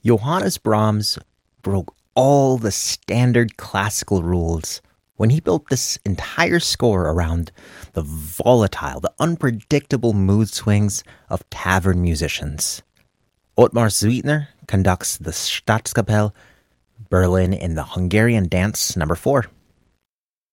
Johannes Brahms broke all the standard classical rules when he built this entire score around the volatile, the unpredictable mood swings of tavern musicians. Ottmar Suitner conducts the Staatskapelle Berlin in the Hungarian Dance No. 4.